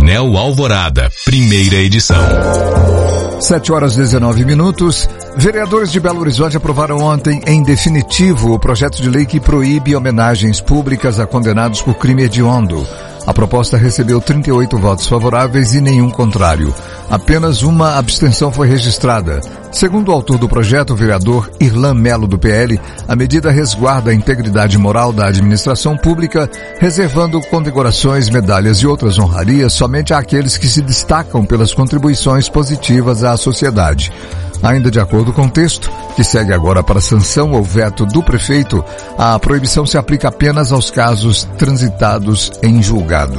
Jornal Alvorada, primeira edição. 7h19. Vereadores de Belo Horizonte aprovaram ontem, em definitivo, o projeto de lei que proíbe homenagens públicas a condenados por crime hediondo. A proposta recebeu 38 votos favoráveis e nenhum contrário. Apenas uma abstenção foi registrada. Segundo o autor do projeto, o vereador Irlan Melo, do PL, a medida resguarda a integridade moral da administração pública, reservando condecorações, medalhas e outras honrarias somente àqueles que se destacam pelas contribuições positivas à sociedade. Ainda de acordo com o texto, que segue agora para sanção ou veto do prefeito, a proibição se aplica apenas aos casos transitados em julgado.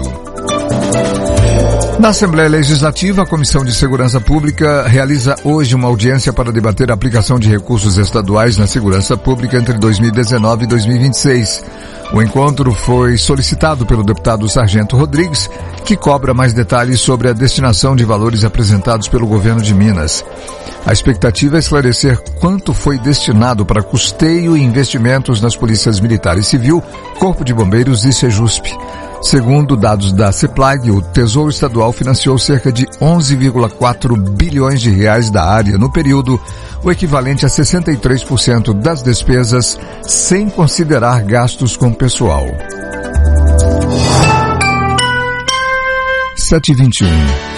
Na Assembleia Legislativa, a Comissão de Segurança Pública realiza hoje uma audiência para debater a aplicação de recursos estaduais na segurança pública entre 2019 e 2026. O encontro foi solicitado pelo deputado Sargento Rodrigues, que cobra mais detalhes sobre a destinação de valores apresentados pelo governo de Minas. A expectativa é esclarecer quanto foi destinado para custeio e investimentos nas polícias militar e civil, Corpo de Bombeiros e Sejusp. Segundo dados da CEPLAG, o Tesouro Estadual financiou cerca de 11,4 bilhões de reais da área no período, o equivalente a 63% das despesas, sem considerar gastos com pessoal. 7h21.